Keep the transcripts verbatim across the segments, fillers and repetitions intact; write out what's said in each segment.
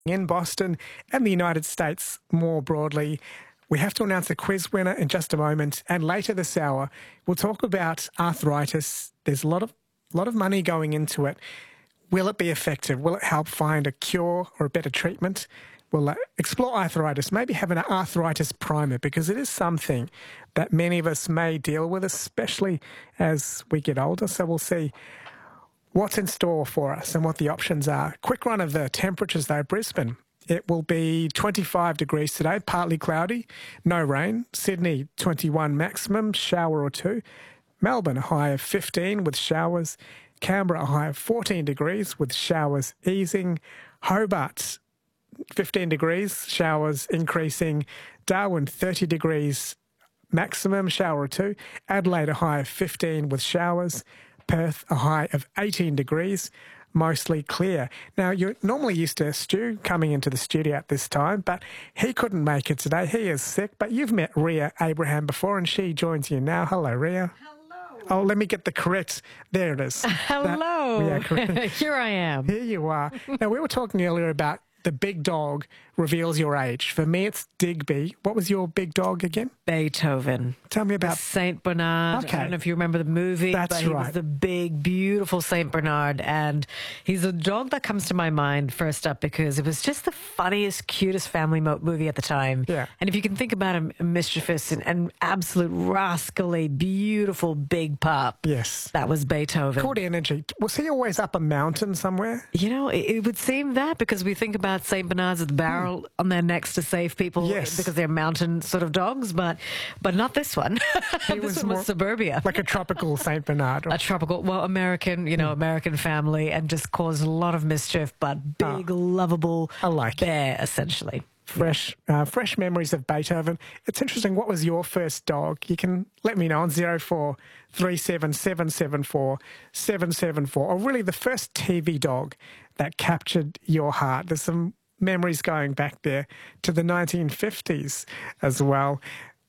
in Boston and the United States more broadly. We have to announce a quiz winner in just a moment, and later this hour we'll talk about arthritis. There's a lot of lot of money going into it. Will it be effective? Will it help find a cure or a better treatment? We'll uh, explore arthritis, maybe have an arthritis primer, because it is something that many of us may deal with, especially as we get older. So we'll see what's in store for us and what the options are. Quick run of the temperatures though. Brisbane, it will be twenty-five degrees today, partly cloudy, no rain. Sydney, twenty-one maximum, shower or two. Melbourne, a high of fifteen with showers. Canberra, a high of fourteen degrees with showers easing. Hobart, fifteen degrees, showers increasing. Darwin, thirty degrees maximum, shower or two. Adelaide, a high of fifteen with showers. Perth, a high of eighteen degrees, mostly clear. Now, you're normally used to Stu coming into the studio at this time, but he couldn't make it today. He is sick, but you've met Ria Abraham before, and she joins you now. Hello, Ria. Hello. Oh, let me get the correct. There it is. Hello. That, yeah, correct. Here I am. Here you are. Now, we were talking earlier about the big dog reveals your age. For me, it's Digby. What was your big dog again? Beethoven. Tell me about Saint Bernard. Okay. I don't know if you remember the movie, That's but he right. was the big, beautiful Saint Bernard. And he's a dog that comes to my mind first up because it was just the funniest, cutest family mo- movie at the time. Yeah. And if you can think about a, a mischievous and, and absolute rascally, beautiful big pup, Yes. that was Beethoven. Good energy. Was he always up a mountain somewhere? You know, it, it would seem that because we think about Saint Bernards with the barrel on their necks to save people Yes. because they're mountain sort of dogs, but but not this one. He this was one more was suburbia. Like a tropical Saint Bernard. Or, A tropical, well, American, you know, American family, and just caused a lot of mischief, but big, lovable I like it. bear, essentially. fresh, uh, fresh memories of Beethoven. It's interesting. What was your first dog? You can let me know on zero four three seven seven seven four seven seven four, or really the first T V dog that captured your heart. There's some memories going back there to the nineteen fifties as well.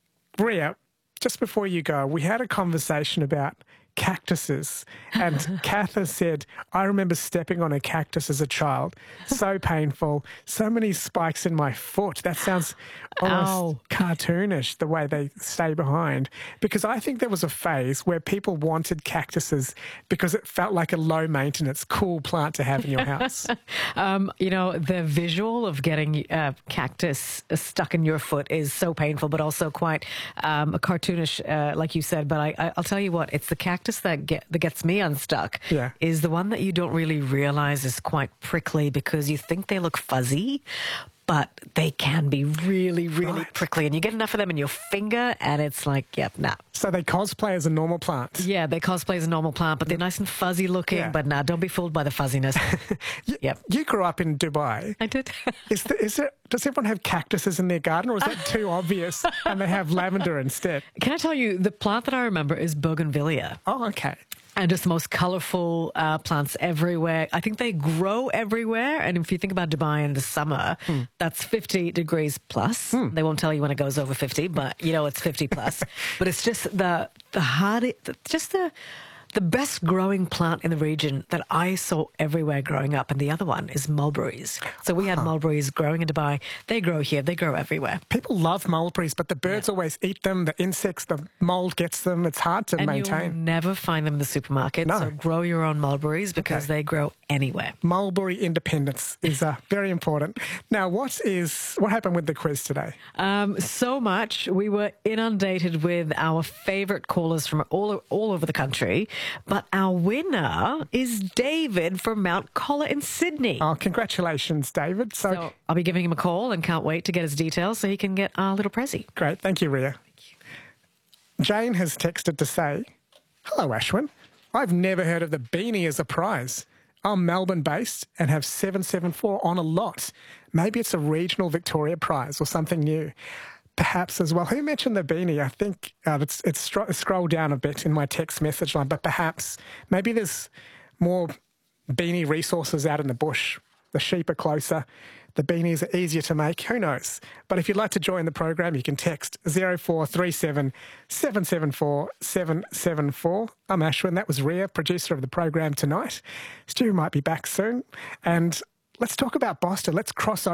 Ria, just before you go, we had a conversation about cactuses, and Kath has said, I remember stepping on a cactus as a child. So painful. So many spikes in my foot. That sounds almost Ow. cartoonish, the way they stay behind. Because I think there was a phase where people wanted cactuses because it felt like a low-maintenance, cool plant to have in your house. Um, you know, the visual of getting uh, cactus stuck in your foot is so painful, but also quite um, cartoonish, uh, like you said. But I, I, I'll tell you what, it's the cactus that get that gets me unstuck. Yeah. Is the one that you don't really realize is quite prickly because you think they look fuzzy, but they can be really, really Right. prickly. And you get enough of them in your finger, and it's like, yep, nah. So they cosplay as a normal plant. Yeah, they cosplay as a normal plant, but they're nice and fuzzy looking. Yeah. But nah, don't be fooled by the fuzziness. You, Yep. you grew up in Dubai. I did. Is, the, is it, does everyone have cactuses in their garden, or is that too obvious and they have lavender instead? Can I tell you, the plant that I remember is bougainvillea. Oh, okay. And just the most colourful uh, plants everywhere. I think they grow everywhere. And if you think about Dubai in the summer, Hmm. that's fifty degrees plus. They won't tell you when it goes over fifty, but you know it's fifty plus. But it's just the the hard, just the the best growing plant in the region that I saw everywhere growing up. And the other one is mulberries. So we had mulberries growing in Dubai. They grow here. They grow everywhere. People love mulberries, but the birds always eat them. The insects, the mold gets them. It's hard to And you'll maintain. never find them in the supermarket. No. So grow your own mulberries because Okay. they grow anywhere. Mulberry independence is uh, very important. Now, what is what happened with the quiz today? Um, so much. We were inundated with our favourite callers from all all over the country. But our winner is David from Mount Coller in Sydney. Oh, congratulations, David. So, So I'll be giving him a call and can't wait to get his details so he can get our little prezi. great. Thank you, Ria. Jane has texted to say, hello, Ashwin. I've never heard of the beanie as a prize. I'm Melbourne-based and have seven seven four on a lot. Maybe it's a regional Victoria prize or something new. Perhaps as well. Who mentioned the beanie? I think uh, it's, it's stro- scroll down a bit in my text message line, but perhaps maybe there's more beanie resources out in the bush. The sheep are closer. The beanies are easier to make. Who knows? But if you'd like to join the program, you can text zero four three seven seven seven four seven seven four. I'm Ashwin. That was Ria, producer of the program tonight. Stu might be back soon. And let's talk about Boston. Let's cross over.